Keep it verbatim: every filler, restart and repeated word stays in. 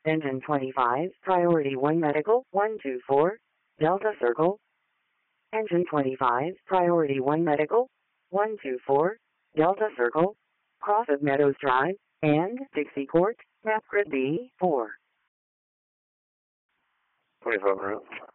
Engine twenty-five, Priority one Medical, one two four, Delta Circle. Engine twenty-five, Priority one Medical, one two four, Delta Circle, Cross of Meadows Drive, and Dixie Court, map grid B four. twenty-five route.